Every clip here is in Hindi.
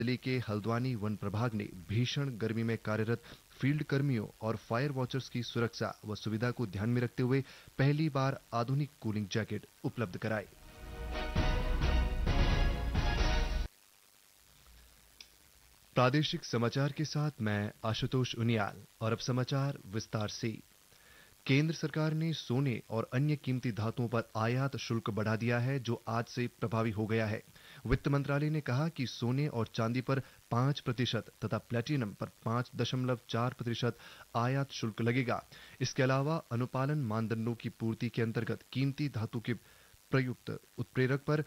जिले के हल्द्वानी वन प्रभाग ने भीषण गर्मी में कार्यरत फील्ड कर्मियों और फायर वॉचर्स की सुरक्षा व सुविधा को ध्यान में रखते हुए पहली बार आधुनिक कूलिंग जैकेट उपलब्ध कराए। प्रादेशिक समाचार के साथ मैं आशुतोष उनियाल। और अब समाचार विस्तार से। केंद्र सरकार ने सोने और अन्य कीमती धातुओं पर आयात शुल्क बढ़ा दिया है, जो आज से प्रभावी हो गया है। वित्त मंत्रालय ने कहा कि सोने और चांदी पर 5% तथा प्लेटिनम पर 5.4% आयात शुल्क लगेगा। इसके अलावा अनुपालन मानदंडों की पूर्ति के अंतर्गत कीमती धातु के प्रयुक्त उत्प्रेरक पर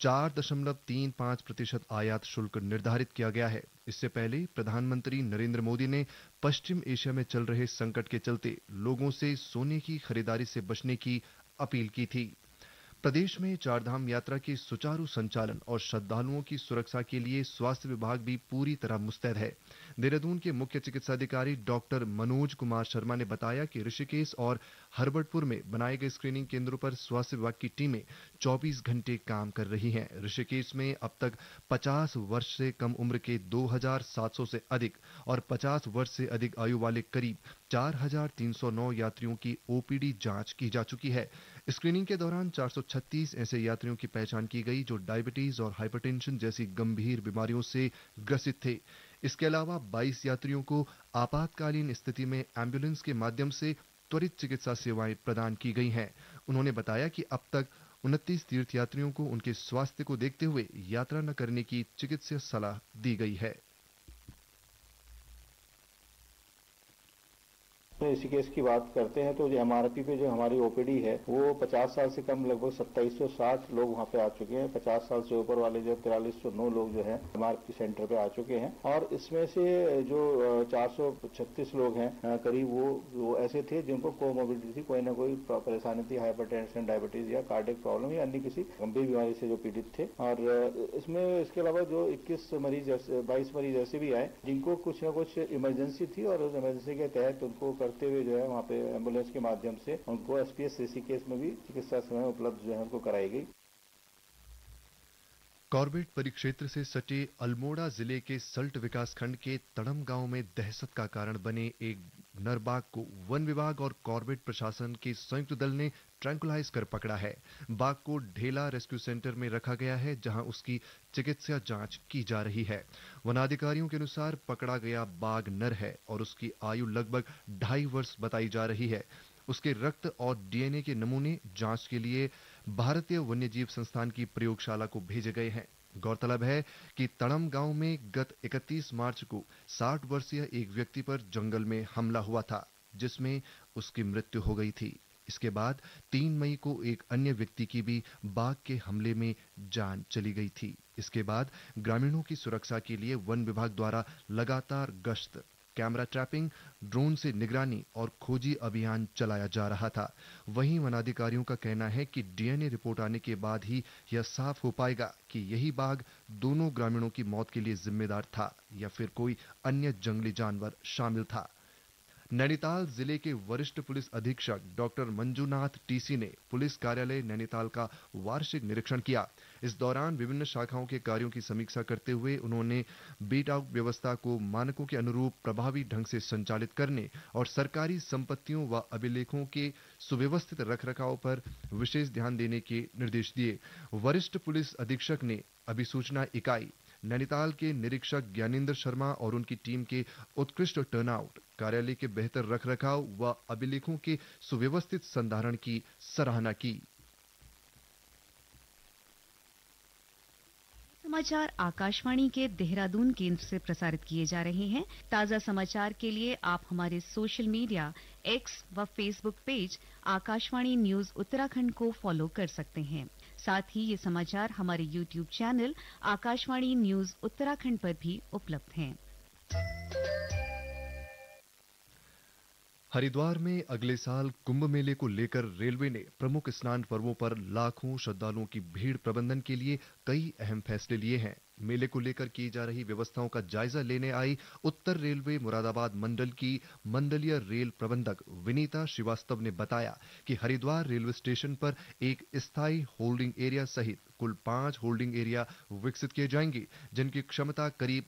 4.35% आयात शुल्क निर्धारित किया गया है। इससे पहले प्रधानमंत्री नरेंद्र मोदी ने पश्चिम एशिया में चल रहे संकट के चलते लोगों से सोने की खरीदारी से बचने की अपील की थी। प्रदेश में चारधाम यात्रा के सुचारू संचालन और श्रद्धालुओं की सुरक्षा के लिए स्वास्थ्य विभाग भी पूरी तरह मुस्तैद है। देहरादून के मुख्य चिकित्सा अधिकारी डॉक्टर मनोज कुमार शर्मा ने बताया कि ऋषिकेश और हरबटपुर में बनाए गए स्क्रीनिंग केंद्रों पर स्वास्थ्य विभाग की टीमें 24 घंटे काम कर रही हैं। ऋषिकेश में अब तक 50 वर्ष से कम उम्र के 2700 से अधिक और 50 वर्ष से अधिक आयु वाले करीब 4309 यात्रियों की ओपीडी जांच की जा चुकी है। स्क्रीनिंग के दौरान 436 ऐसे यात्रियों की पहचान की गई जो डायबिटीज और हाइपरटेंशन जैसी गंभीर बीमारियों से ग्रसित थे। इसके अलावा 22 यात्रियों को आपातकालीन स्थिति में एम्बुलेंस के माध्यम से त्वरित चिकित्सा सेवाएं प्रदान की गई हैं। उन्होंने बताया कि अब तक 29 तीर्थयात्रियों को उनके स्वास्थ्य को देखते हुए यात्रा न करने की चिकित्सीय सलाह दी गई है। ऋषिकेश की बात करते हैं तो जो एमआरपी पे जो हमारी ओपीडी है वो 50 साल से कम लगभग 2760 लोग वहाँ पे आ चुके हैं। 50 साल से ऊपर वाले जो 4309 लोग जो हैं एमआरपी सेंटर पे आ चुके हैं और इसमें से जो 436 लोग हैं करीब वो ऐसे थे जिनको कोमोबिडिटी थी, कोई ना कोई परेशानी थी, हाइपरटेंशन, डायबिटीज या कार्डियक प्रॉब्लम या अन्य किसी गंभीर बीमारी से जो पीड़ित थे। और इसमें इसके अलावा जो 22 मरीज ऐसे भी आए जिनको कुछ न कुछ इमरजेंसी थी और उस इमरजेंसी के तहत उनको करते हुए जो है वहाँ पे एम्बुलेंस के माध्यम से उनको एसपीएस ऋषिकेश में भी चिकित्सा सेवाएं उपलब्ध जो है उनको कराई गई। कॉर्बेट परिक्षेत्र से सटे अल्मोड़ा जिले के सल्ट विकासखंड के तड़म गांव में दहशत का कारण बने एक नर बाघ को वन विभाग और कॉर्बेट प्रशासन के संयुक्त दल ने ट्रैंकुलाइज कर पकड़ा है। बाघ को ढेला रेस्क्यू सेंटर में रखा गया है, जहां उसकी चिकित्सा जांच की जा रही है। वनाधिकारियों के अनुसार पकड़ा गया बाघ नर है और उसकी आयु लगभग 2.5 वर्ष बताई जा रही है। उसके रक्त और डीएनए के नमूने जांच के लिए भारतीय वन्यजीव संस्थान की प्रयोगशाला को भेजे गए हैं। गौरतलब है कि तड़म गांव में गत 31 मार्च को 60 वर्षीय एक व्यक्ति पर जंगल में हमला हुआ था, जिसमें उसकी मृत्यु हो गई थी। इसके बाद 3 मई को एक अन्य व्यक्ति की भी बाघ के हमले में जान चली गई थी। इसके बाद ग्रामीणों की सुरक्षा के लिए वन विभाग द्वारा लगातार गश्त, कैमरा ट्रैपिंग, ड्रोन से निगरानी और खोजी अभियान चलाया जा रहा था। वहीं वनाधिकारियों का कहना है कि डीएनए रिपोर्ट आने के बाद ही यह साफ हो पाएगा कि यही बाघ दोनों ग्रामीणों की मौत के लिए जिम्मेदार था या फिर कोई अन्य जंगली जानवर शामिल था। नैनीताल जिले के वरिष्ठ पुलिस अधीक्षक डॉक्टर मंजूनाथ टीसी ने पुलिस कार्यालय नैनीताल का वार्षिक निरीक्षण किया। इस दौरान विभिन्न शाखाओं के कार्यों की समीक्षा करते हुए उन्होंने बीट आउट व्यवस्था को मानकों के अनुरूप प्रभावी ढंग से संचालित करने और सरकारी संपत्तियों व अभिलेखों के सुव्यवस्थित रखरखाव पर विशेष ध्यान देने के निर्देश दिए। वरिष्ठ पुलिस अधीक्षक ने अभिसूचना इकाई नैनीताल के निरीक्षक ज्ञानेंद्र शर्मा और उनकी टीम के उत्कृष्ट टर्नआउट, कार्यालय के बेहतर रखरखाव व अभिलेखों के सुव्यवस्थित संधारण की सराहना की। समाचार आकाशवाणी के देहरादून केंद्र से प्रसारित किए जा रहे हैं। ताजा समाचार के लिए आप हमारे सोशल मीडिया एक्स व Facebook page Akashvani news Uttarakhand को फॉलो कर सकते हैं। साथ ही ये समाचार हमारे YouTube channel Akashvani news Uttarakhand पर भी उपलब्ध हैं। हरिद्वार में अगले साल कुंभ मेले को लेकर रेलवे ने प्रमुख स्नान पर्वों पर लाखों श्रद्धालुओं की भीड़ प्रबंधन के लिए कई अहम फैसले लिए हैं। मेले को लेकर की जा रही व्यवस्थाओं का जायजा लेने आई उत्तर रेलवे मुरादाबाद मंडल की मंडलीय रेल प्रबंधक विनीता श्रीवास्तव ने बताया कि हरिद्वार रेलवे स्टेशन पर एक स्थायी होल्डिंग एरिया सहित कुल 5 होल्डिंग एरिया विकसित किए जाएंगे, जिनकी क्षमता करीब